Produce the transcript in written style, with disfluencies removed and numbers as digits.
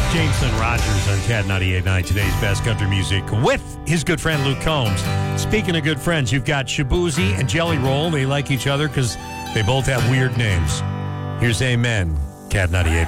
Jameson Rogers on Cat 98.9, today's best country music, with his good friend Luke Combs. Speaking of good friends, you've got Shabuzi and Jelly Roll. They like each other because they both have weird names. Here's Amen, Cat 98.9.